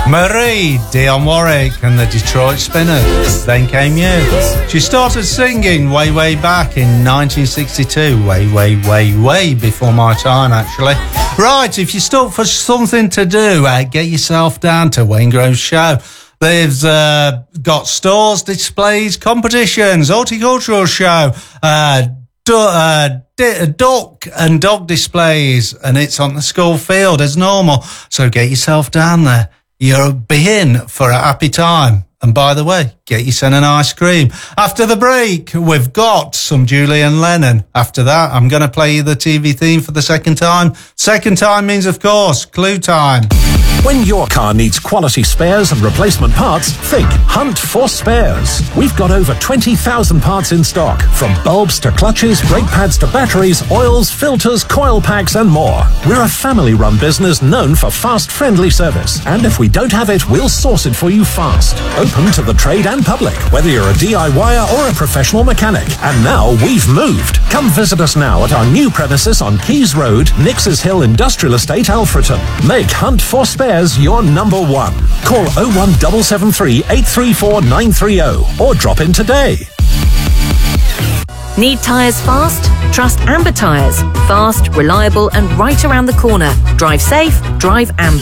Marie, Dionne Warwick and the Detroit Spinners. Then came you. She started singing way back in 1962. Way before my time, actually. Right, if you're stuck for something to do, get yourself down to Wayne Grove's show. They've got stores, displays, competitions, horticultural show, duck and dog displays, and it's on the school field as normal. So get yourself down there. You'll be in for a happy time. And by the way, get yourself an ice cream. After the break, we've got some Julian Lennon. After that, I'm going to play you the TV theme for the second time. Second time means, of course, Clue time. When your car needs quality spares and replacement parts, think Hunt for Spares. We've got over 20,000 parts in stock, from bulbs to clutches, brake pads to batteries, oils, filters, coil packs and more. We're a family-run business known for fast, friendly service. And if we don't have it, we'll source it for you fast. Open to the trade and public, whether you're a DIYer or a professional mechanic. And now we've moved. Come visit us now at our new premises on Keys Road, Nix's Hill Industrial Estate, Alfreton. Make Hunt for Spares your number one. Call 01773 834 930 or drop in today. Need tyres fast? Trust Amber Tyres. Fast, reliable and right around the corner. Drive safe, drive Amber.